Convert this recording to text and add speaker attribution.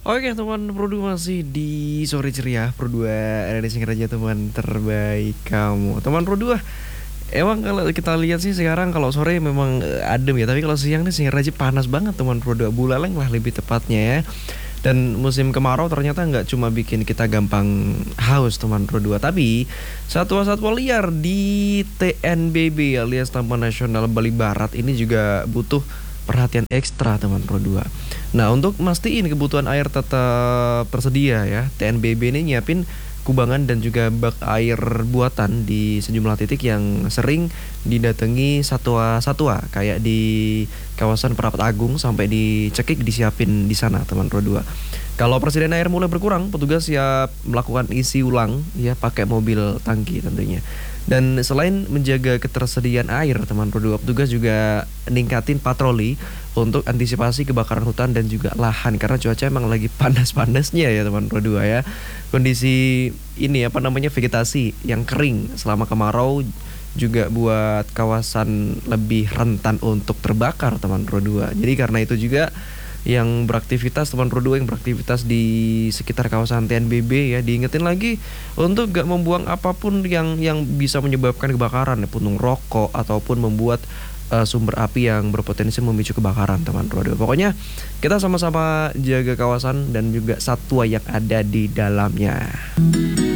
Speaker 1: Oke teman Pro 2 masih di sore ceria Pro 2 ada di aja teman terbaik kamu. Teman Pro 2, emang kalau kita lihat sih sekarang kalau sore memang adem ya, tapi kalau siang nih Singaraja aja panas banget teman Pro 2, bulaleng lah lebih tepatnya ya. Dan musim kemarau ternyata nggak cuma bikin kita gampang haus teman Pro 2, tapi satwa-satwa liar di TNBB alias Taman Nasional Bali Barat ini juga butuh perhatian ekstra teman Pro 2. Nah, untuk mastiin kebutuhan air tetap tersedia ya, TNBB ini nyiapin kubangan dan juga bak air buatan di sejumlah titik yang sering didatangi satwa-satwa kayak di kawasan Perapat Agung sampai di Cekik disiapin di sana teman Pro 2. Kalau persediaan air mulai berkurang, petugas siap melakukan isi ulang ya pakai mobil tangki tentunya. Dan selain menjaga ketersediaan air teman Pro 2, petugas juga ningkatin patroli untuk antisipasi kebakaran hutan dan juga lahan karena cuaca emang lagi panas-panasnya ya teman Pro 2 ya. Kondisi ini vegetasi yang kering selama kemarau juga buat kawasan lebih rentan untuk terbakar teman Pro 2. Jadi karena itu juga yang beraktivitas teman Pro 2 yang beraktivitas di sekitar kawasan TNBB ya diingetin lagi untuk gak membuang apapun yang bisa menyebabkan kebakaran ya, puntung rokok ataupun membuat sumber api yang berpotensi memicu kebakaran teman Pro 2. Pokoknya kita sama-sama jaga kawasan dan juga satwa yang ada di dalamnya.